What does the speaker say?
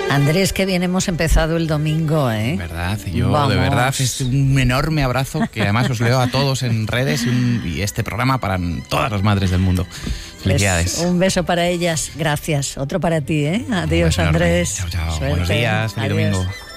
Andrés, qué bien hemos empezado el domingo, ¿eh? ¿Verdad? Yo, Vamos. de verdad, es un enorme abrazo que además os leo a todos en redes y este programa para todas las madres del mundo. Felicidades. Pues un beso para ellas, gracias. Otro para ti, ¿eh? Adiós, Un beso enorme. Andrés. Chao, chao. Suerte. Buenos días, feliz Adiós. domingo.